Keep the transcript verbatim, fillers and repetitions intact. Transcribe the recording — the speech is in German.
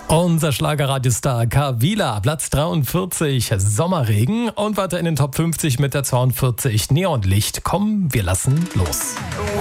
Unser Schlagerradiostar Kavila, Platz dreiundvierzig, Sommerregen und weiter in den Top fünfzig mit der zweiundvierzig, Neonlicht. Komm, wir lassen los.